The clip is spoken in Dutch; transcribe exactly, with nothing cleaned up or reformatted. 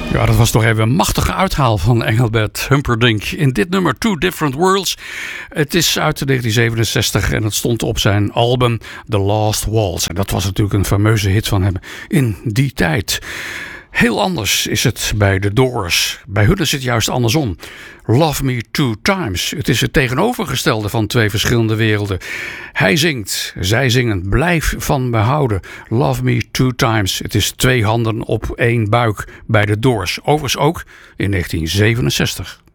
Ja, dat was toch even een machtige uithaal van Engelbert Humperdinck in dit nummer Two Different Worlds. Het is uit negentien zevenenzestig en het stond op zijn album The Last Waltz. En dat was natuurlijk een fameuze hit van hem in die tijd. Heel anders is het bij The Doors. Bij hun is het juist andersom. Love Me Two Times. Het is het tegenovergestelde van twee verschillende werelden. Hij zingt, zij zingen, blijf van me houden. Love Me Two Times. Het is twee handen op één buik bij The Doors. Overigens ook in negentien zevenenzestig.